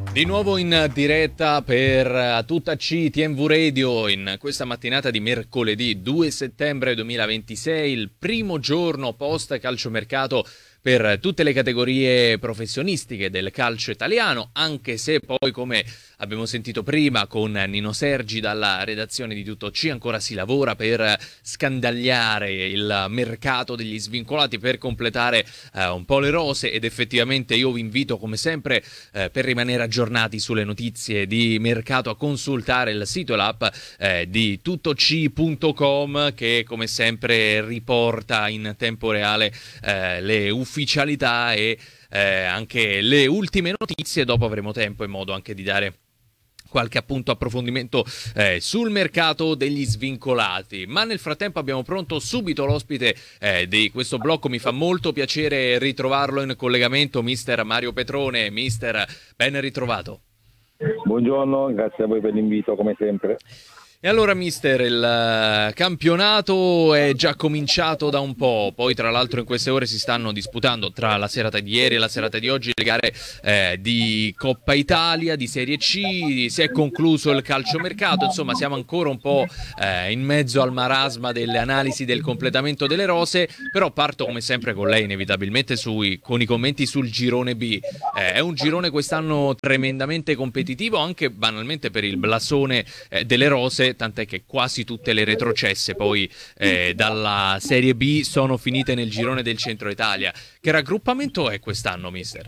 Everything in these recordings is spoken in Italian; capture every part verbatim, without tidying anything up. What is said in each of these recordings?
Di nuovo in diretta per Tutta C T M V Radio in questa mattinata di mercoledì due settembre duemilaventisei, il primo giorno post calciomercato per tutte le categorie professionistiche del calcio italiano, anche se poi, come abbiamo sentito prima con Nino Sergi dalla redazione di Tutto C, ancora si lavora per scandagliare il mercato degli svincolati, per completare eh, un po' le rose, ed effettivamente io vi invito come sempre eh, per rimanere aggiornati sulle notizie di mercato a consultare il sito e l'app eh, di tuttoc punto com, che come sempre riporta in tempo reale eh, le ufficialità ufficialità e eh, anche le ultime notizie. Dopo avremo tempo e modo anche di dare qualche appunto approfondimento eh, sul mercato degli svincolati, ma nel frattempo abbiamo pronto subito l'ospite eh, di questo blocco. Mi fa molto piacere ritrovarlo in collegamento, mister Mario Petrone. Mister, ben ritrovato. Buongiorno, grazie a voi per l'invito come sempre. E allora mister, il campionato è già cominciato da un po', poi tra l'altro in queste ore si stanno disputando, tra la serata di ieri e la serata di oggi, le gare eh, di Coppa Italia, di Serie C, si è concluso il calciomercato, insomma siamo ancora un po' eh, in mezzo al marasma delle analisi del completamento delle rose, però parto come sempre con lei inevitabilmente sui, con i commenti sul girone B. Eh, è un girone quest'anno tremendamente competitivo, anche banalmente per il blasone eh, delle rose, tant'è che quasi tutte le retrocesse poi eh, dalla Serie B sono finite nel girone del Centro Italia. Che raggruppamento è quest'anno, mister?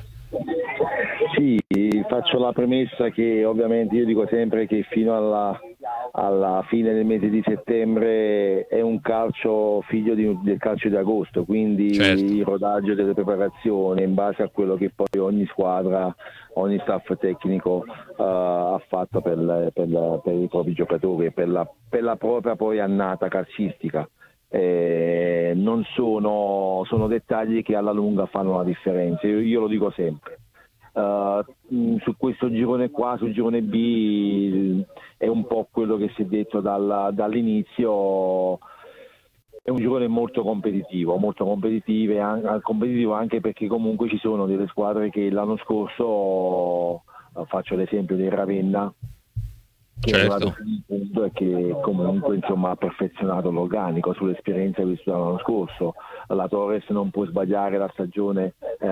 Sì, faccio la premessa che ovviamente io dico sempre che fino alla, alla fine del mese di settembre è un calcio figlio di, del calcio di agosto, quindi certo, il rodaggio delle preparazioni in base a quello che poi ogni squadra, ogni staff tecnico uh, ha fatto per, per, per i propri giocatori, per la, per la propria poi annata calcistica. Eh, non sono, sono dettagli che alla lunga fanno la differenza, io, io lo dico sempre. Uh, su questo girone qua, sul girone B, è un po' quello che si è detto dalla, dall'inizio. È un girone molto competitivo, molto competitivo, competitivo anche perché comunque ci sono delle squadre che l'anno scorso, faccio l'esempio del Ravenna, che certo, è arrivato fino in punto e che comunque insomma ha perfezionato l'organico sull'esperienza vissuta l'anno scorso. La Torres non può sbagliare la stagione, eh,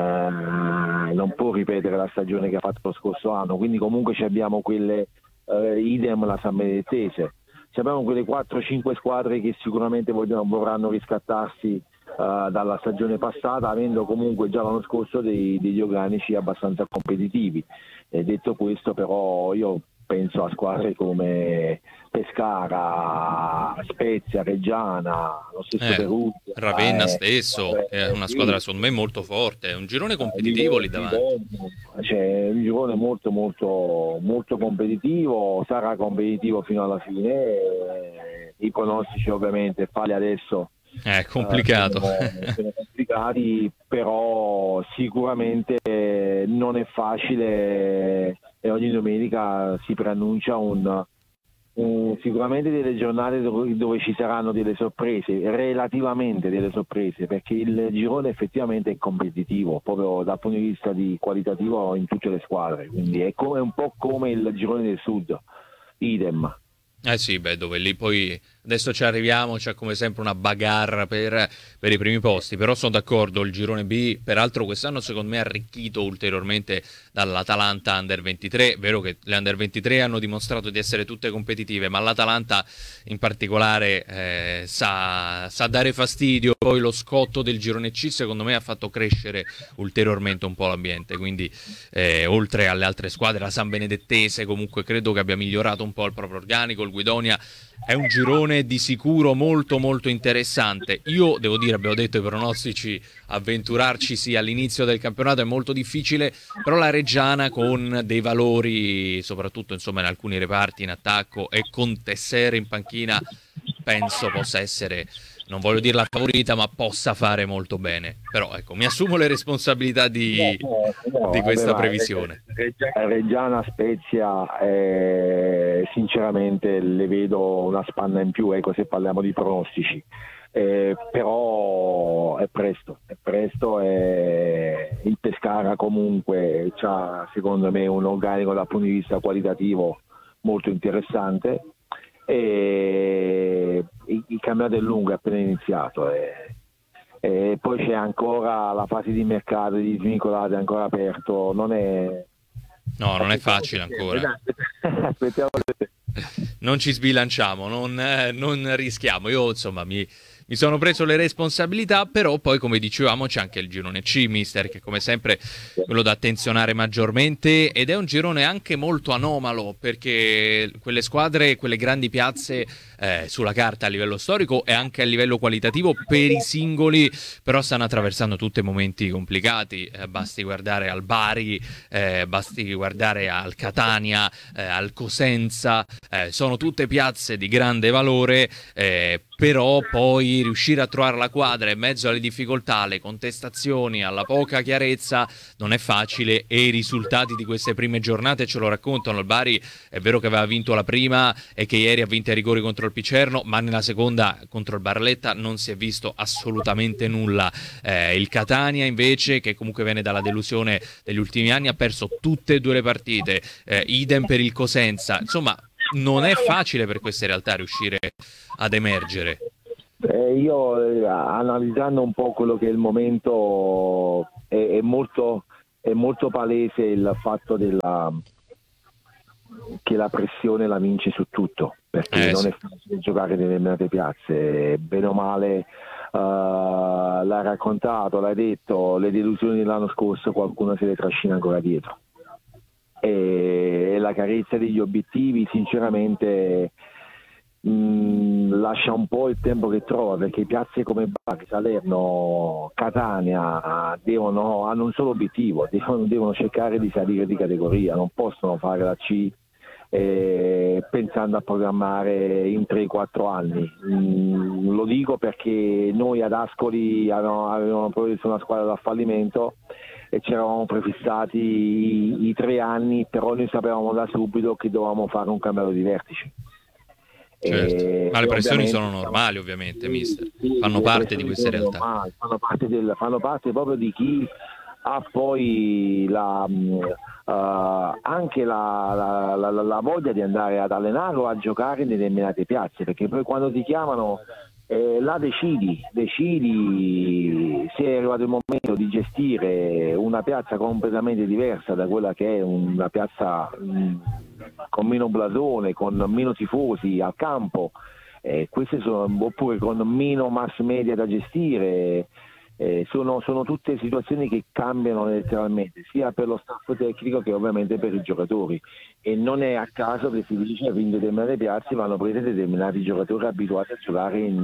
non può ripetere la stagione che ha fatto lo scorso anno, quindi comunque ci abbiamo quelle, eh, idem la San Benedettese, ci abbiamo quelle quattro cinque squadre che sicuramente vogliono, vorranno riscattarsi uh, dalla stagione passata, avendo comunque già l'anno scorso dei, degli organici abbastanza competitivi. E detto questo, però, io penso a squadre come Pescara, Spezia, Reggiana, lo stesso eh, Perugia, Ravenna eh, sesto, eh, è una sì, squadra secondo me molto forte, è un girone competitivo lì davanti. C'è un girone molto molto molto competitivo, sarà competitivo fino alla fine, e i pronostici ovviamente farli adesso è complicato, uh, sono, sono complicati, però sicuramente non è facile e ogni domenica si preannuncia un, un sicuramente delle giornate dove, dove ci saranno delle sorprese, relativamente delle sorprese, perché il girone effettivamente è competitivo proprio dal punto di vista di qualitativo in tutte le squadre, quindi è, come, un po' come il girone del sud, idem. Eh sì, beh, dove lì poi adesso ci arriviamo, c'è come sempre una bagarre per, per i primi posti, però sono d'accordo, il girone B peraltro quest'anno secondo me è arricchito ulteriormente dall'Atalanta Under ventitré, vero che le Under ventitré hanno dimostrato di essere tutte competitive, ma l'Atalanta in particolare eh, sa, sa dare fastidio, poi lo scotto del girone C secondo me ha fatto crescere ulteriormente un po' l'ambiente, quindi eh, oltre alle altre squadre, la San Benedettese comunque credo che abbia migliorato un po' il proprio organico, il Guidonia è un girone di sicuro molto molto interessante. Io devo dire, abbiamo detto i pronostici, avventurarci sì all'inizio del campionato è molto difficile, però la Reggiana con dei valori soprattutto insomma in alcuni reparti in attacco e con Tessere in panchina penso possa essere, non voglio dire la favorita, ma possa fare molto bene. Però ecco, mi assumo le responsabilità di, no, no, di questa vabbè, previsione. Reggiana, Reggiana Spezia, eh, sinceramente le vedo una spanna in più, ecco, se parliamo di pronostici. eh, però è presto, è presto e il Pescara comunque ha secondo me un organico dal punto di vista qualitativo molto interessante e il, il campionato è lungo, è appena iniziato e, e poi c'è ancora la fase di mercato di svincolati ancora aperto, non è no, non è facile ancora. Aspettiamo. Non ci sbilanciamo, non, eh, non rischiamo. Io insomma mi, mi sono preso le responsabilità, però poi come dicevamo c'è anche il girone C, mister, che come sempre è quello da attenzionare maggiormente ed è un girone anche molto anomalo perché quelle squadre, quelle grandi piazze eh, sulla carta a livello storico e anche a livello qualitativo per i singoli però stanno attraversando tutti momenti complicati, eh, basti guardare al Bari, eh, basti guardare al Catania, eh, al Cosenza, eh, sono tutte piazze di grande valore, eh, però poi riuscire a trovare la quadra in mezzo alle difficoltà, alle contestazioni, alla poca chiarezza non è facile e i risultati di queste prime giornate ce lo raccontano. Il Bari è vero che aveva vinto la prima e che ieri ha vinto ai rigori contro il Picerno, ma nella seconda contro il Barletta non si è visto assolutamente nulla. Eh, il Catania invece, che comunque viene dalla delusione degli ultimi anni, ha perso tutte e due le partite, eh, idem per il Cosenza, insomma non è facile per queste realtà riuscire ad emergere. Eh, io eh, analizzando un po' quello che è il momento è, è molto è molto palese il fatto della che la pressione la vince su tutto, perché Eh, non sì. è facile giocare in determinate piazze, bene o male uh, l'hai raccontato, l'hai detto, le delusioni dell'anno scorso qualcuno se le trascina ancora dietro e la carezza degli obiettivi sinceramente mh, lascia un po' il tempo che trova, perché piazze come Bari, Salerno, Catania devono, hanno un solo obiettivo, devono, devono cercare di salire di categoria, non possono fare la C eh, pensando a programmare in tre quattro anni. Mm, lo dico perché noi ad Ascoli avevamo, avevamo preso una squadra da fallimento e ci eravamo prefissati i, i tre anni, però noi sapevamo da subito che dovevamo fare un campionato di vertice. Certo. E, Ma le e pressioni ovviamente sono normali, ovviamente, mister. sì, Fanno le parte di pressioni queste sono realtà. normali, fanno parte, del, fanno parte proprio di chi ha poi la, mh, uh, anche la, la, la, la voglia di andare ad allenare o a giocare in determinate piazze, perché poi quando ti chiamano eh, là decidi, decidi se è arrivato il momento di gestire una piazza completamente diversa da quella che è una piazza mh, con meno blasone, con meno tifosi al campo, eh, queste sono, oppure con meno mass media da gestire. Eh, sono, sono tutte situazioni che cambiano letteralmente sia per lo staff tecnico che ovviamente per i giocatori, e non è a caso che si dice che in determinate piazze vanno prese determinati giocatori abituati a giocare in,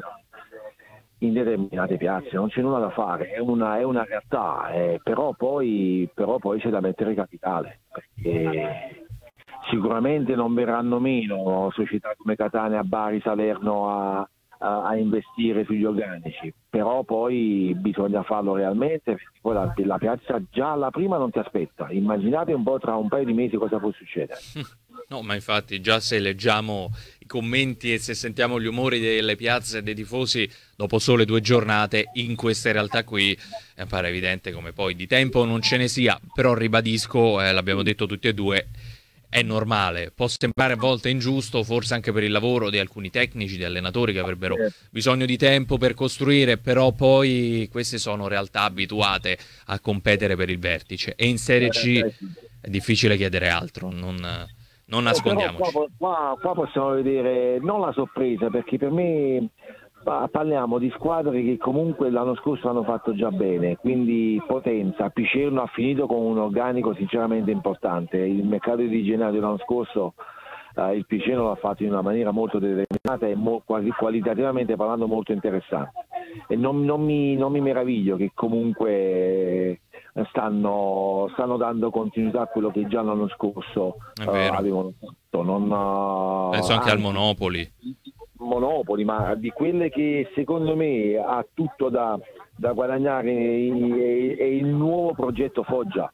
in determinate piazze, non c'è nulla da fare, è una, è una realtà, eh, però, poi, però poi c'è da mettere capitale, perché sicuramente non verranno meno società come Catania, Bari, Salerno a a, a investire sugli organici, però poi bisogna farlo realmente, perché poi la, la piazza già alla prima non ti aspetta. Immaginate un po' tra un paio di mesi cosa può succedere. No, ma infatti già se leggiamo i commenti e se sentiamo gli umori delle piazze e dei tifosi dopo sole due giornate, in queste realtà qui eh, pare evidente come poi di tempo non ce ne sia, però ribadisco, eh, l'abbiamo detto tutti e due, è normale, può sembrare a volte ingiusto, forse anche per il lavoro di alcuni tecnici, di allenatori che avrebbero bisogno di tempo per costruire, però poi queste sono realtà abituate a competere per il vertice e in Serie C è difficile chiedere altro, non, non Eh, però qua, nascondiamoci. qua, qua possiamo vedere non la sorpresa, perché per me pa- parliamo di squadre che comunque l'anno scorso hanno fatto già bene, quindi potenza. Picerno ha finito con un organico sinceramente importante, il mercato di gennaio dell'anno scorso eh, il Picerno l'ha fatto in una maniera molto determinata e mo- quali- qualitativamente parlando molto interessante, e non, non mi, non mi meraviglio che comunque stanno, stanno dando continuità a quello che già l'anno scorso È uh, vero, avevano fatto. Non, uh, penso anche al anzi, Monopoli. Monopoli, ma di quelle che secondo me ha tutto da, da guadagnare è, è il nuovo progetto Foggia.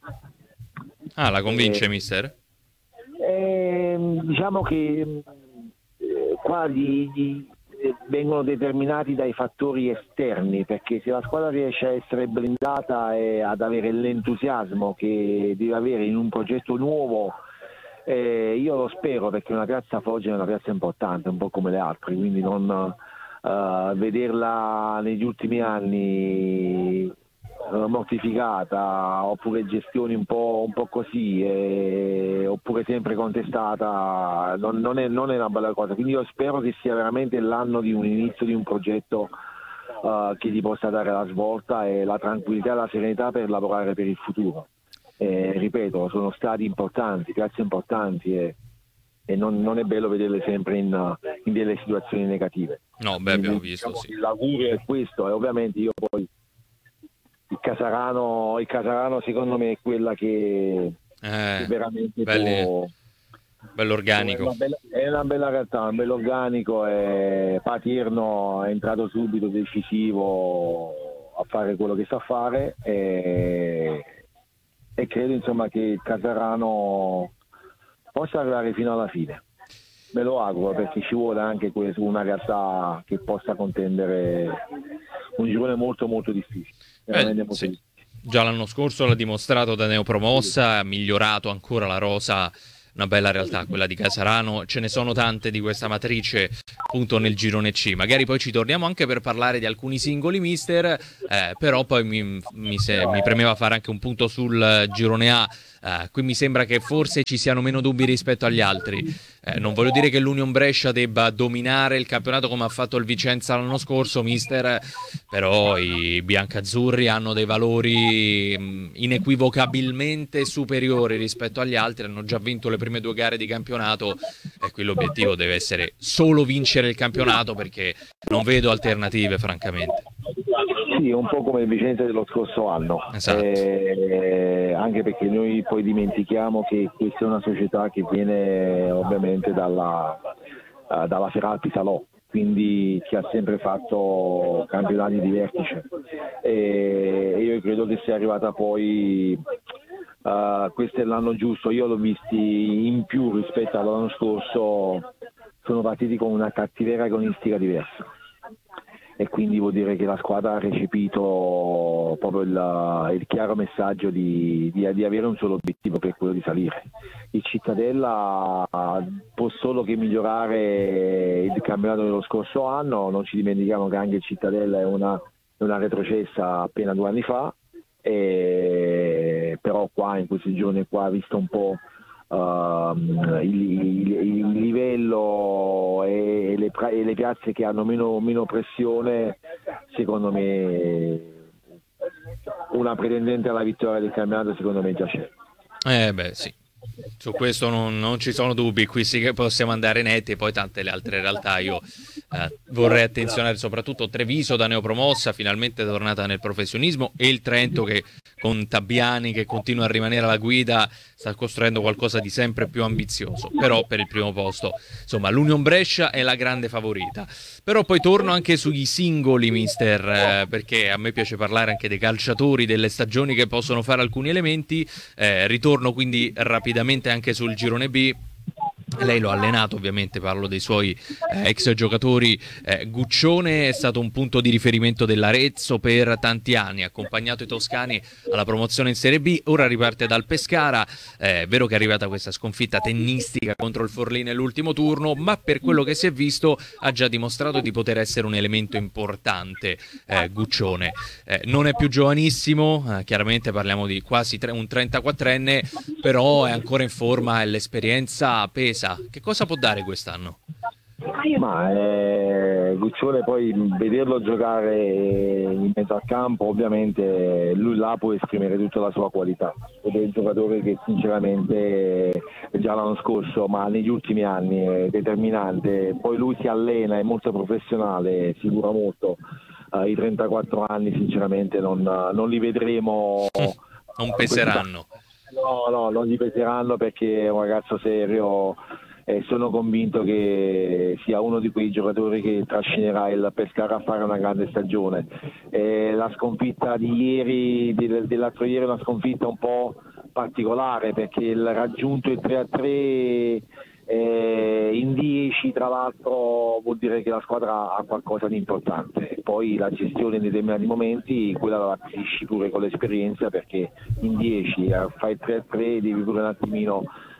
Ah, la convince, Eh, mister? eh, diciamo che eh, qua di, di- vengono determinati dai fattori esterni, perché se la squadra riesce a essere blindata e ad avere l'entusiasmo che deve avere in un progetto nuovo, eh, io lo spero, perché una piazza Foggia è una piazza importante, un po' come le altre, quindi non uh, vederla negli ultimi anni mortificata, oppure gestioni un po', un po' così, eh, oppure sempre contestata, non, non, è, non è una bella cosa. Quindi io spero che sia veramente l'anno di un inizio di un progetto uh, che ti possa dare la svolta e la tranquillità e la serenità per lavorare per il futuro. Eh, ripeto, sono stati importanti, piazze importanti, e, e non, non è bello vederle sempre in, in delle situazioni negative. No, beh, abbiamo visto, diciamo, sì. Il lavoro è questo, e ovviamente io poi il Casarano, il Casarano secondo me è quella che, Eh, che veramente belli, può, bell'organico. È una, bella, è una bella realtà, un bello organico, e Patirno è entrato subito decisivo a fare quello che sa fare, e, e credo insomma che il Casarano possa arrivare fino alla fine. Me lo auguro, perché ci vuole anche questo, una realtà che possa contendere un girone molto molto difficile. Veramente Eh, molto sì. difficile. Già l'anno scorso l'ha dimostrato da neopromossa, ha migliorato ancora la rosa, una bella realtà quella di Casarano. Ce ne sono tante di questa matrice appunto nel girone C. Magari poi ci torniamo anche per parlare di alcuni singoli mister, eh, però poi mi, mi, se, mi premeva fare anche un punto sul girone A. Eh, qui mi sembra che forse ci siano meno dubbi rispetto agli altri. Eh, non voglio dire che l'Union Brescia debba dominare il campionato come ha fatto il Vicenza l'anno scorso, mister, però i biancazzurri hanno dei valori mh, inequivocabilmente superiori rispetto agli altri, hanno già vinto le prime due gare di campionato, e qui l'obiettivo deve essere solo vincere il campionato, perché non vedo alternative francamente. Sì, un po' come il Vicenza dello scorso anno, Esatto. eh, anche perché noi poi dimentichiamo che questa è una società che viene ovviamente dalla, uh, dalla Feralpi Salò, quindi che ha sempre fatto campionati di vertice, e io credo che sia arrivata poi, uh, questo è l'anno giusto. Io l'ho visti in più rispetto all'anno scorso, sono partiti con una cattiveria agonistica diversa, e quindi vuol dire che la squadra ha recepito proprio il, il chiaro messaggio di, di, di avere un solo obiettivo, che è quello di salire. Il Cittadella può solo che migliorare il campionato dello scorso anno, non ci dimentichiamo che anche il Cittadella è una, è una retrocessa appena due anni fa, e, però qua in questi giorni qua, visto un po' Uh, il, il, il livello e le, e le piazze che hanno meno, meno pressione, secondo me una pretendente alla vittoria del campionato secondo me già c'è. Eh beh sì, su questo non, non ci sono dubbi, qui sì che possiamo andare netti, e poi tante le altre realtà io eh, vorrei attenzionare soprattutto Treviso da neopromossa, finalmente tornata nel professionismo, e il Trento che con Tabiani che continua a rimanere alla guida sta costruendo qualcosa di sempre più ambizioso, però per il primo posto insomma l'Union Brescia è la grande favorita. Però poi torno anche sugli singoli, mister, eh, perché a me piace parlare anche dei calciatori, delle stagioni che possono fare alcuni elementi. Eh, ritorno quindi rapidamente anche sul girone B. Lei lo ha allenato, ovviamente parlo dei suoi eh, ex giocatori. eh, Guccione è stato un punto di riferimento dell'Arezzo per tanti anni, ha accompagnato i toscani alla promozione in Serie B, ora riparte dal Pescara. Eh, è vero che è arrivata questa sconfitta tennistica contro il Forlì nell'ultimo turno, ma per quello che si è visto ha già dimostrato di poter essere un elemento importante. eh, Guccione eh, non è più giovanissimo, eh, chiaramente parliamo di quasi tre, un trentaquattrenne, però è ancora in forma e l'esperienza pesa. Che cosa può dare quest'anno? Ma eh, Guccione, poi vederlo giocare in mezzo al campo, ovviamente lui là può esprimere tutta la sua qualità, ed è il giocatore che sinceramente già l'anno scorso, ma negli ultimi anni è determinante. Poi lui si allena, è molto professionale, si cura molto. Uh, i trentaquattro anni sinceramente non, non li vedremo non peseranno. No, no, non gli peseranno, perché è un ragazzo serio, e sono convinto che sia uno di quei giocatori che trascinerà il Pescara a fare una grande stagione. E la sconfitta di ieri, dell'altro ieri, è una sconfitta un po' particolare, perché il raggiunto il tre a tre Eh, in dieci tra l'altro vuol dire che la squadra ha qualcosa di importante, poi la gestione in determinati momenti quella la acquisisci pure con l'esperienza, perché in dieci eh, fai tre a tre, devi pure un attimino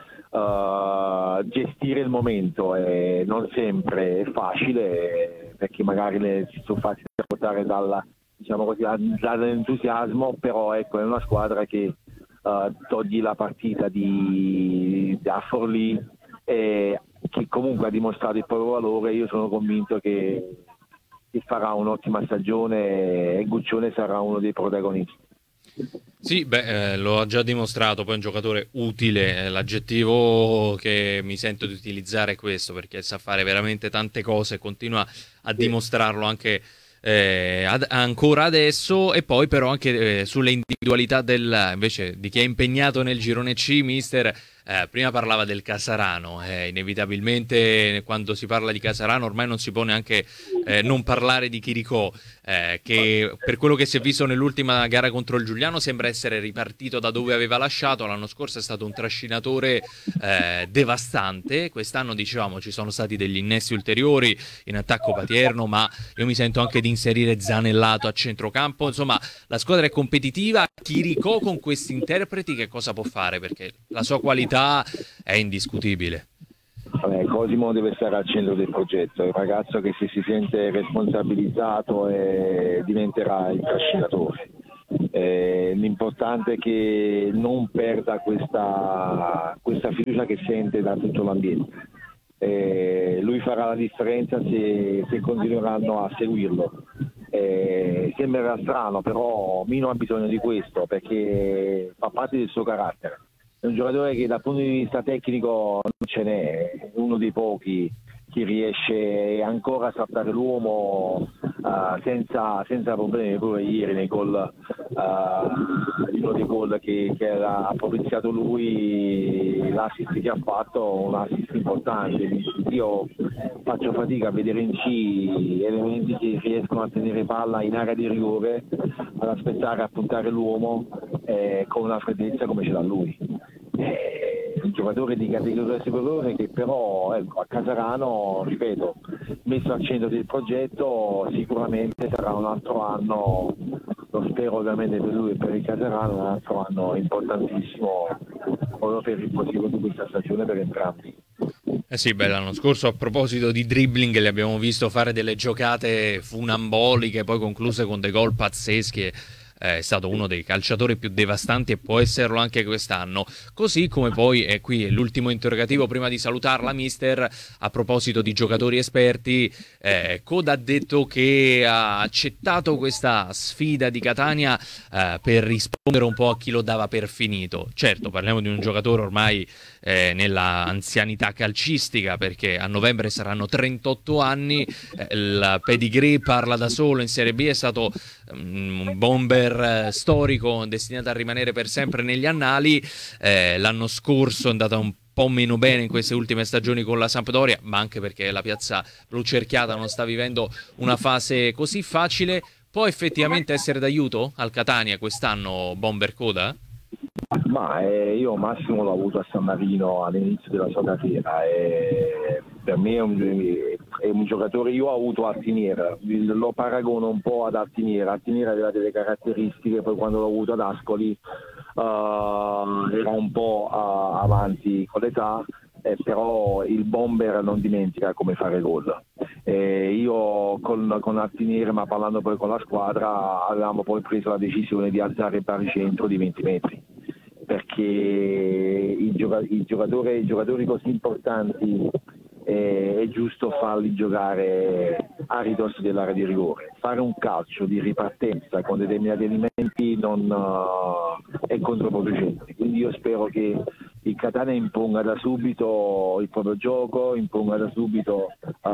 uh, gestire il momento, e non sempre è facile, eh, perché magari le, si sono facili da portare dalla, diciamo così, dall'entusiasmo, però ecco, è una squadra che uh, togli la partita di, da Forlì, eh, che comunque ha dimostrato il proprio valore. Io sono convinto che, che farà un'ottima stagione e Guccione sarà uno dei protagonisti. Sì, beh, eh, lo ha già dimostrato, poi è un giocatore utile, eh, l'aggettivo che mi sento di utilizzare è questo, perché sa fare veramente tante cose, continua a dimostrarlo anche eh, ad, ancora adesso, e poi però anche eh, sulle individualità del, invece di chi è impegnato nel girone C, mister. Eh, prima parlava del Casarano, eh, inevitabilmente quando si parla di Casarano ormai non si può neanche eh, non parlare di Chiricò, eh, che per quello che si è visto nell'ultima gara contro il Giuliano sembra essere ripartito da dove aveva lasciato. L'anno scorso è stato un trascinatore eh, devastante, quest'anno dicevamo ci sono stati degli innesti ulteriori in attacco Patierno, ma io mi sento anche di inserire Zanellato a centrocampo. Insomma, la squadra è competitiva. Chiricò con questi interpreti che cosa può fare? Perché la sua qualità è indiscutibile. Vabbè, Cosimo deve stare al centro del progetto, è un ragazzo che se si sente responsabilizzato eh, diventerà il trascinatore. Eh, l'importante è che non perda questa, questa fiducia che sente da tutto l'ambiente. Eh, lui farà la differenza se, se continueranno a seguirlo. Eh, sembrerà strano, però Mino ha bisogno di questo perché fa parte del suo carattere. È un giocatore che dal punto di vista tecnico non ce n'è, è uno dei pochi che riesce ancora a saltare l'uomo uh, senza, senza problemi. Pure ieri nei gol, uh, uno dei gol che, che era, ha propiziato lui, l'assist che ha fatto, un assist importante. Io faccio fatica a vedere in C elementi che riescono a tenere palla in area di rigore, ad aspettare, a puntare l'uomo eh, con una freddezza come ce l'ha lui. È un giocatore di categoria superiore che però ecco, a Casarano, ripeto, messo al centro del progetto, sicuramente sarà un altro anno, lo spero ovviamente per lui e per il Casarano, un altro anno importantissimo proprio per il proseguo di questa stagione per entrambi. Eh sì, beh, l'anno scorso a proposito di dribbling li abbiamo visto fare delle giocate funamboliche, poi concluse con dei gol pazzeschi. È stato uno dei calciatori più devastanti e può esserlo anche quest'anno, così come poi, e qui è l'ultimo interrogativo prima di salutarla mister, a proposito di giocatori esperti, eh, Coda ha detto che ha accettato questa sfida di Catania eh, per rispondere un po' a chi lo dava per finito. Certo, parliamo di un giocatore ormai eh, nella anzianità calcistica, perché a novembre saranno trentotto anni, eh, il pedigree parla da solo, in Serie B è stato um, un bomber storico destinato a rimanere per sempre negli annali. Eh, l'anno scorso è andata un po' meno bene in queste ultime stagioni con la Sampdoria, ma anche perché la piazza blucerchiata non sta vivendo una fase così facile. Può effettivamente essere d'aiuto al Catania quest'anno Bomber Coda? Ma eh, io Massimo l'ho avuto a San Marino all'inizio della sua carriera e per me è un, è un giocatore. Io ho avuto Altiniera, lo paragono un po' ad Altiniera. Altiniera aveva delle caratteristiche, poi quando l'ho avuto ad Ascoli uh, era un po' uh, avanti con l'età, eh, però il bomber non dimentica come fare gol. Eh, io con, con Altiniera, ma parlando poi con la squadra, avevamo poi preso la decisione di alzare il baricentro di venti metri, perché i, gioca- i, giocatori, i giocatori così importanti eh, è giusto farli giocare a ridosso dell'area di rigore. Fare un calcio di ripartenza con determinati elementi non uh, è controproducente, quindi io spero che il Catania imponga da subito il proprio gioco, imponga da subito uh,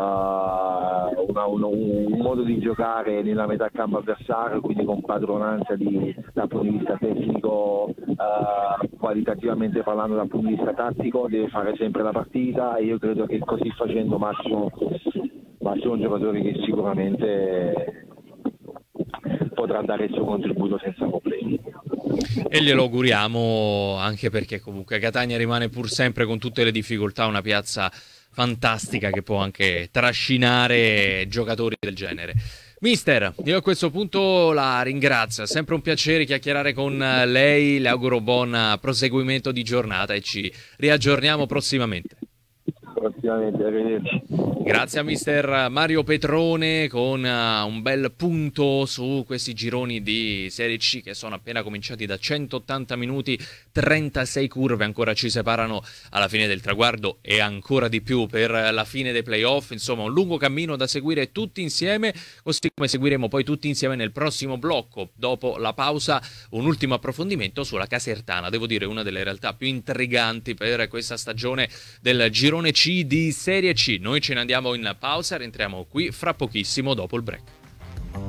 una, uno, un modo di giocare nella metà campo avversario, quindi con padronanza di, dal punto di vista tecnico, uh, qualitativamente parlando, dal punto di vista tattico, deve fare sempre la partita, e io credo che così facendo Massimo, Massimo è un giocatore che sicuramente potrà dare il suo contributo senza problemi. E glielo auguriamo, anche perché comunque Catania rimane pur sempre, con tutte le difficoltà, una piazza fantastica che può anche trascinare giocatori del genere. Mister, io a questo punto la ringrazio, è sempre un piacere chiacchierare con lei, le auguro buon proseguimento di giornata e ci riaggiorniamo prossimamente. Prossimamente, arrivederci. Grazie a mister Mario Petrone con uh, un bel punto su questi gironi di Serie C che sono appena cominciati da centottanta minuti, trentasei curve ancora ci separano alla fine del traguardo e ancora di più per la fine dei playoff. Insomma, un lungo cammino da seguire tutti insieme, così come seguiremo poi tutti insieme nel prossimo blocco. Dopo la pausa un ultimo approfondimento sulla Casertana, devo dire una delle realtà più intriganti per questa stagione del girone C di Serie C. Noi ce ne andiamo in pausa, rientriamo qui fra pochissimo dopo il break.